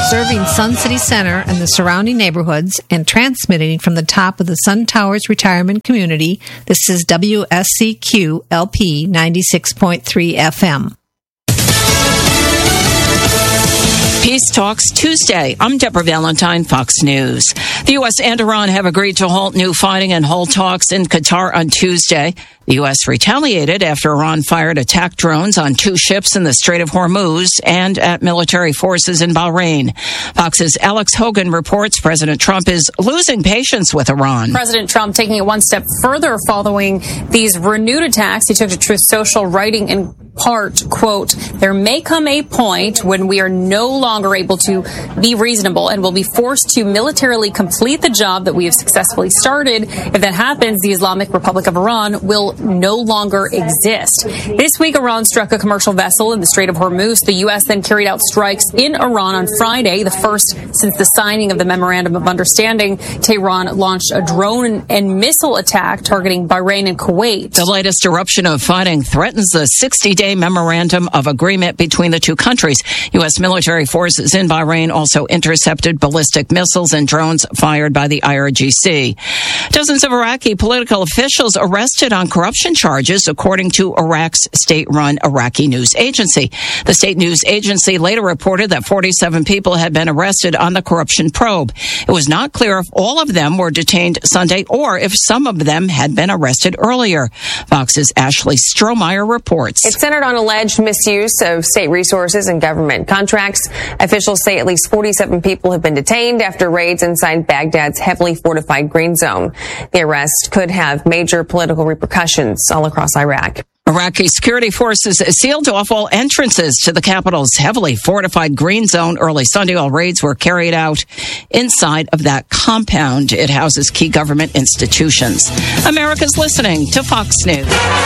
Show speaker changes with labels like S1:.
S1: serving Sun City Center and the surrounding neighborhoods and transmitting from the top of the Sun Towers retirement community. This is WSCQ LP 96.3 FM.
S2: Peace Talks Tuesday. I'm Deborah Valentine, Fox News. The U.S. and Iran have agreed to halt new fighting and hold talks in Qatar on Tuesday. The U.S. retaliated after Iran fired attack drones on 2 ships in the Strait of Hormuz and at military forces in Bahrain. Fox's Alex Hogan reports President Trump is losing patience with Iran.
S3: President Trump taking it one step further following these renewed attacks. He took to Truth Social, writing in part, quote, "There may come a point when we are no longer able to be reasonable and will be forced to militarily complete the job that we have successfully started. If that happens, the Islamic Republic of Iran will no longer exist." This week, Iran struck a commercial vessel in the Strait of Hormuz. The U.S. then carried out strikes in Iran on Friday, the first since the signing of the Memorandum of Understanding. Tehran launched a drone and missile attack targeting Bahrain and Kuwait.
S2: The latest eruption of fighting threatens the 60-day Memorandum of Agreement between the two countries. U.S. military forces in Bahrain also intercepted ballistic missiles and drones fired by the IRGC. Dozens of Iraqi political officials arrested on corruption charges, according to Iraq's state-run Iraqi news agency. The state news agency later reported that 47 people had been arrested on the corruption probe. It was not clear if all of them were detained Sunday or if some of them had been arrested earlier. Fox's Ashley Strohmeyer reports.
S4: It's centered on alleged misuse of state resources and government contracts. Officials say at least 47 people have been detained after raids inside Baghdad's heavily fortified green zone. The arrest could have major political repercussions all across Iraq.
S2: Iraqi security forces sealed off all entrances to the capital's heavily fortified green zone early Sunday. All raids were carried out inside of that compound. It houses key government institutions. America's listening to Fox News.